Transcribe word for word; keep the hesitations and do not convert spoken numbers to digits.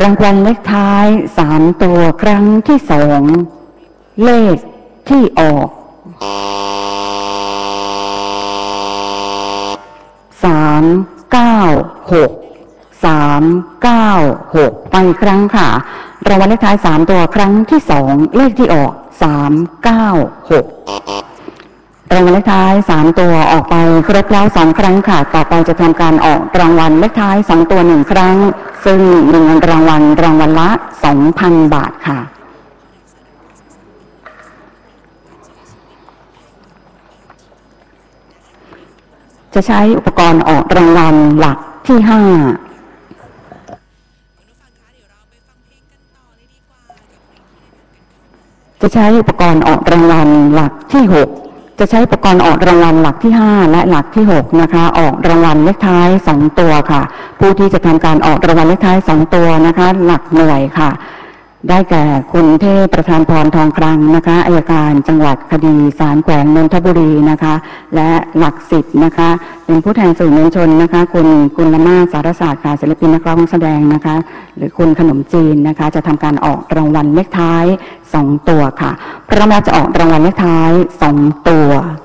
รางวัลเลขท้ายสามตัวครั้งที่สองเลขที่ออกสามเก้าหกสามเก้าหกไปครั้งค่ะรางวัลเลขท้ายสามตัวครั้งที่สองเลขที่ออกสามเก้าหกรางวัลเลขท้ายสามตัวออกไปครบแล้วสองครั้งค่ะต่อไปจะทำการออกรางวัลเลขท้ายสองตัวหนึ่งครั้งซึ่งมีเงินรางวัลรางวัลละ สองพัน บาทค่ะจะใช้อุปกรณ์ออกรางวัลหลักที่ห้าจะใช้อุปกรณ์ออกรางวัลหลักที่หกจะใช้อุปกรณ์ออกรางวัลหลักที่ห้าและหลักที่หกนะคะออกรางวัลเลขท้ายสองตัวค่ะผู้ที่จะทำการออกรางวัลเลขท้ายสองตัวนะคะหลักหน่วยค่ะได้แก่คุณเทพประธานพรทองคลังนะคะอัยการจังหวัดคดีศาลแขวงนนทบุรีนะคะและหลักสิบนะคะเป็นผู้แทนสื่อมวลชนนะคะคุณกุลมาศสารศาสตร์ค่ะศิลปินนักร้องแสดงนะคะหรือคุณขนมจีนนะคะจะทำการออกรางวัลเลขท้ายสองตัวค่ะพร้อมแล้วจะออกรางวัลเลขท้ายสองตัว